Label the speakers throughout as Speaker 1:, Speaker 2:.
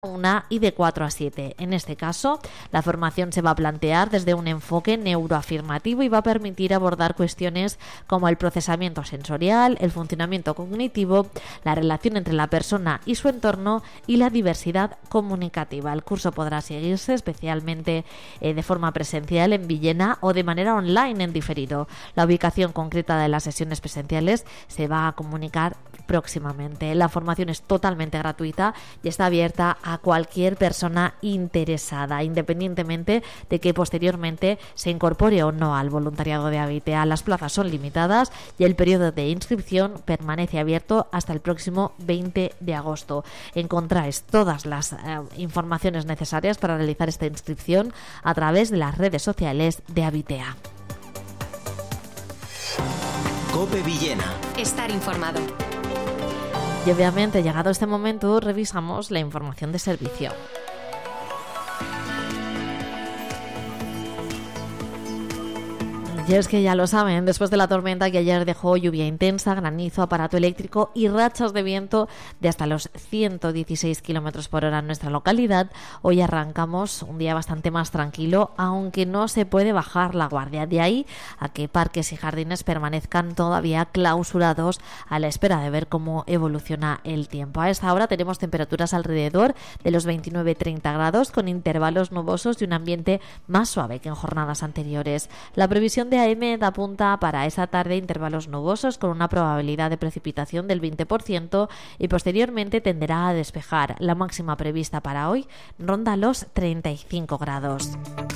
Speaker 1: 1 y de 4 a 7. En este caso, la formación se va a plantear desde un enfoque neuroafirmativo y va a permitir abordar cuestiones como el procesamiento sensorial, el funcionamiento cognitivo, la relación entre la persona y su entorno y la diversidad comunicativa. El curso podrá seguirse especialmente de forma presencial en Villena o de manera online en diferido. La ubicación concreta de las sesiones presenciales se va a comunicar próximamente. La formación es totalmente gratuita y está abierta a cualquier persona interesada, independientemente de que posteriormente se incorpore o no al voluntariado de Habitea. Las plazas son limitadas y el periodo de inscripción permanece abierto hasta el próximo 20 de agosto. Encontráis todas las informaciones necesarias para realizar esta inscripción a través de las redes sociales de Habitea.
Speaker 2: COPE Villena. Estar informado.
Speaker 1: Y obviamente, llegado este momento, revisamos la información de servicio. Y es que ya lo saben, después de la tormenta que ayer dejó lluvia intensa, granizo, aparato eléctrico y rachas de viento de hasta los 116 km por hora en nuestra localidad, hoy arrancamos un día bastante más tranquilo, aunque no se puede bajar la guardia. De ahí a que parques y jardines permanezcan todavía clausurados a la espera de ver cómo evoluciona el tiempo. A esta hora tenemos temperaturas alrededor de los 29-30 grados, con intervalos nubosos y un ambiente más suave que en jornadas anteriores. La previsión de AEMET apunta para esa tarde intervalos nubosos con una probabilidad de precipitación del 20% y posteriormente tenderá a despejar. La máxima prevista para hoy ronda los 35 grados.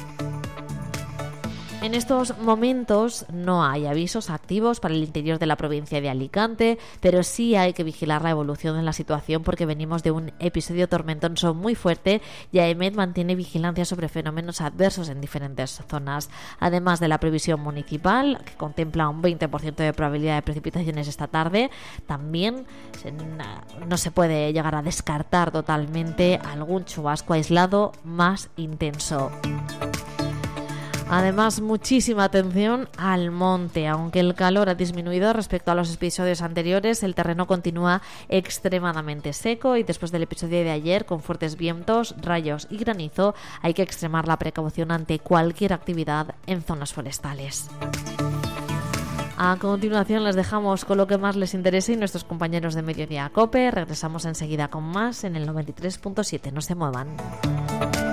Speaker 1: En estos momentos no hay avisos activos para el interior de la provincia de Alicante, pero sí hay que vigilar la evolución de la situación porque venimos de un episodio tormentoso muy fuerte y AEMET mantiene vigilancia sobre fenómenos adversos en diferentes zonas. Además de la previsión municipal, que contempla un 20% de probabilidad de precipitaciones esta tarde, también no se puede llegar a descartar totalmente algún chubasco aislado más intenso. Además, muchísima atención al monte. Aunque el calor ha disminuido respecto a los episodios anteriores, el terreno continúa extremadamente seco y después del episodio de ayer, con fuertes vientos, rayos y granizo, hay que extremar la precaución ante cualquier actividad en zonas forestales. A continuación les dejamos con lo que más les interese y nuestros compañeros de Mediodía COPE. Regresamos enseguida con más en el 93.7. No se muevan.